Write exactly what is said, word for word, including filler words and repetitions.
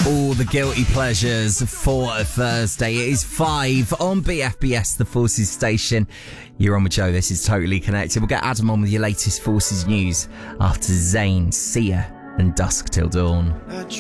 All the guilty pleasures for a Thursday. It is five on B F B S, the Forces station. You're on with Joe. This is Totally Connected. We'll get Adam on with your latest Forces news after Zayn, Sia and Dusk Till Dawn.